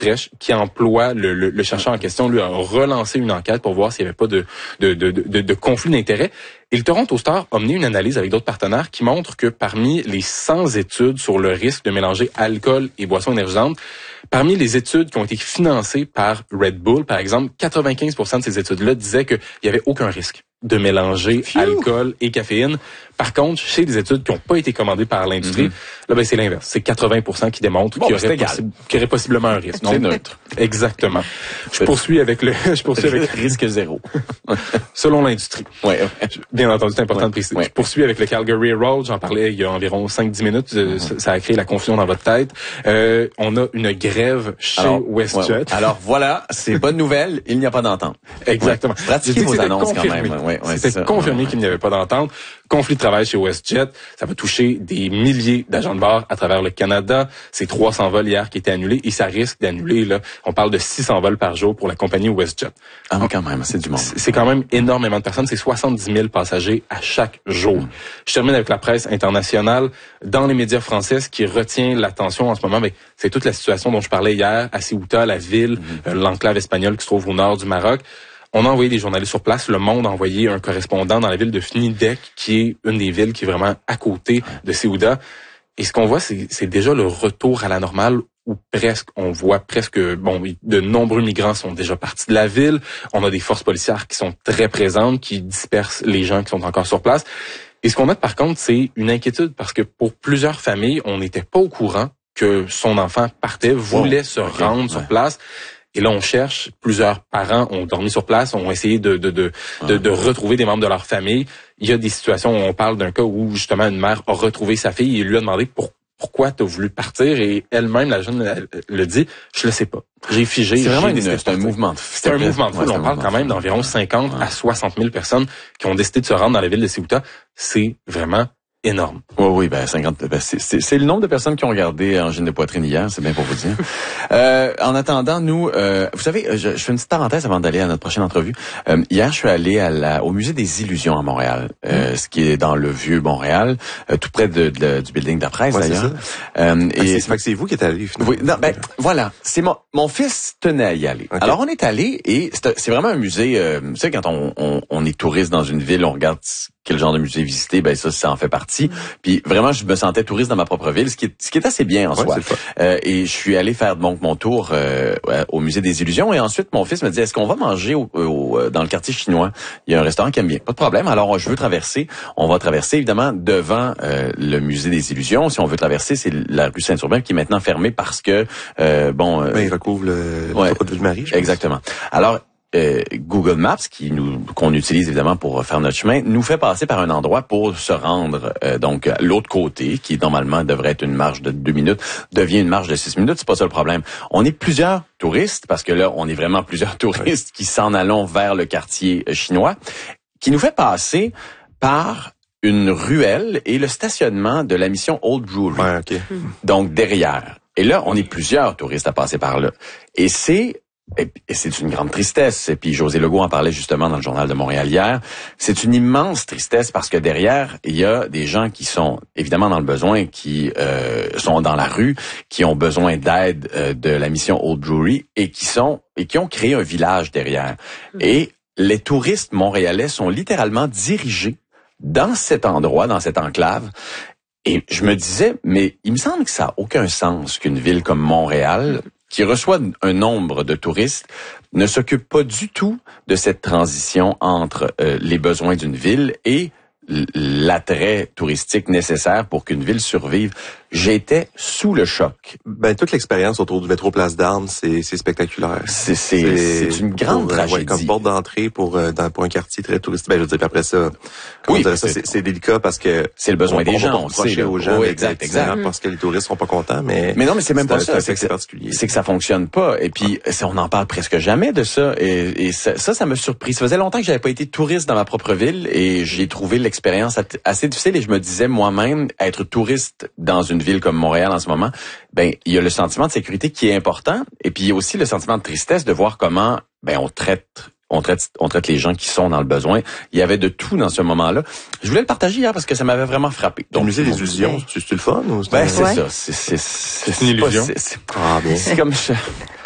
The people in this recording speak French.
Precht, qui emploie le chercheur en question, lui a relancé une enquête pour voir s'il n'y avait pas de conflit d'intérêts. Et le Toronto Star a mené une analyse avec d'autres partenaires qui montre que parmi les 100 études sur le risque de mélanger alcool et boissons énergisantes, parmi les études qui ont été financées par Red Bull, par exemple, 95% de ces études-là disaient qu'il n'y avait aucun risque de mélanger alcool et caféine. Par contre, chez des études qui n'ont pas été commandées par l'industrie, là, ben, c'est l'inverse. C'est 80% qui démontrent qu'il y aurait possiblement un risque. C'est neutre. Exactement. Je poursuis avec risque zéro. Selon l'industrie. Ouais. Bien entendu, c'est important de préciser. Ouais. Je poursuis avec le Calgary Road. J'en parlais il y a environ 5-10 minutes. Ça a créé la confusion dans votre tête. On a une grève chez WestJet. Ouais. Alors voilà, c'est bonne nouvelle. Il n'y a pas d'entente. Exactement. Ouais. Pratiquez vos annonces quand même. C'était confirmé qu'il n'y avait pas d'entente. Conflit de travail chez WestJet. Ça va toucher des milliers d'agents de bord à travers le Canada. C'est 300 vols hier qui étaient annulés et ça risque d'annuler, là. On parle de 600 vols par jour pour la compagnie WestJet. Ah, mais quand même, c'est du monde. C'est quand même énormément de personnes. C'est 70 000 passagers à chaque jour. Je termine avec la presse internationale. Dans les médias français, ce qui retient l'attention en ce moment, c'est toute la situation dont je parlais hier à Ceuta, la ville, l'enclave espagnole qui se trouve au nord du Maroc. On a envoyé des journalistes sur place. Le Monde a envoyé un correspondant dans la ville de Fnidek, qui est une des villes qui est vraiment à côté de Ceuta. Et ce qu'on voit, c'est déjà le retour à la normale, où presque, on voit presque, de nombreux migrants sont déjà partis de la ville. On a des forces policières qui sont très présentes, qui dispersent les gens qui sont encore sur place. Et ce qu'on a par contre, c'est une inquiétude parce que pour plusieurs familles, on n'était pas au courant que son enfant partait, voulait se rendre sur place. Et là, on cherche. Plusieurs parents ont dormi sur place, ont essayé de retrouver des membres de leur famille. Il y a des situations où on parle d'un cas où, justement, une mère a retrouvé sa fille et lui a demandé pourquoi tu as voulu partir. Et elle-même, la jeune, elle le dit, je le sais pas. J'ai figé. C'est vraiment c'est un mouvement de foule. C'est un mouvement de foule. On parle quand même d'environ 50 à 60 000 personnes qui ont décidé de se rendre dans la ville de Ceuta. C'est vraiment énorme. Oui, 50, c'est le nombre de personnes qui ont regardé Angine de poitrine hier, c'est bien pour vous dire. En attendant, nous, vous savez, je fais une petite parenthèse avant d'aller à notre prochaine entrevue. Hier, je suis allé au musée des Illusions à Montréal, ce qui est dans le vieux Montréal, tout près du building de la presse d'ailleurs. C'est vous qui êtes allé finalement. Oui, non, voilà, c'est mon fils tenait à y aller. Okay. Alors on est allé et c'est vraiment un musée. Tu sais, quand on est touriste dans une ville, on regarde quel genre de musée visiter, ça en fait partie. Puis vraiment, je me sentais touriste dans ma propre ville, ce qui est assez bien en soi. Et je suis allé faire donc mon tour au musée des Illusions. Et ensuite, mon fils me dit, est-ce qu'on va manger dans le quartier chinois? Il y a un restaurant qui aime bien. Pas de problème. Alors, je veux traverser. On va traverser, évidemment, devant le musée des Illusions. Si on veut traverser, c'est la rue Saint-Urbain qui est maintenant fermée parce que, il recouvre le Ville-Marie, je pense. Exactement. Alors, Google Maps, qu'on utilise évidemment pour faire notre chemin, nous fait passer par un endroit pour se rendre donc à l'autre côté, qui normalement devrait être une marche de 2 minutes, devient une marche de 6 minutes. C'est pas ça le problème. On est plusieurs touristes, parce que là, on est vraiment plusieurs touristes qui s'en allons vers le quartier chinois, qui nous fait passer par une ruelle et le stationnement de la mission Old Jewelry. Ouais, okay. Donc derrière. Et là, on est plusieurs touristes à passer par là. Et c'est une grande tristesse. Et puis José Legault en parlait justement dans le Journal de Montréal hier. C'est une immense tristesse parce que derrière, il y a des gens qui sont évidemment dans le besoin, qui sont dans la rue, qui ont besoin d'aide de la mission Old Jewelry et qui ont créé un village derrière. Et les touristes montréalais sont littéralement dirigés dans cet endroit, dans cette enclave. Et je me disais, mais il me semble que ça n'a aucun sens qu'une ville comme Montréal, qui reçoit un nombre de touristes, ne s'occupe pas du tout de cette transition entre les besoins d'une ville et l'attrait touristique nécessaire pour qu'une ville survive. J'étais sous le choc. Toute l'expérience autour du métro Place d'Armes, c'est spectaculaire. C'est une grande tragédie. Comme porte d'entrée pour un quartier très touristique. Je veux dire, après ça, c'est délicat parce que c'est le besoin des gens. On va aux gens, exact. Parce que les touristes sont pas contents, mais non, mais c'est même pas ça. C'est particulier. C'est que ça fonctionne pas. Et puis, on n'en parle presque jamais de ça. Et ça m'a surpris. Ça faisait longtemps que j'avais pas été touriste dans ma propre ville et j'ai trouvé l'expérience assez difficile. Et je me disais moi-même, être touriste dans une ville comme Montréal en ce moment, il y a le sentiment de sécurité qui est important, et puis il y a aussi le sentiment de tristesse de voir comment on traite les gens qui sont dans le besoin. Il y avait de tout dans ce moment-là. Je voulais le partager hier parce que ça m'avait vraiment frappé. Donc, le musée des illusions, c'est le fun ou c'est ça. C'est une illusion. C'est comme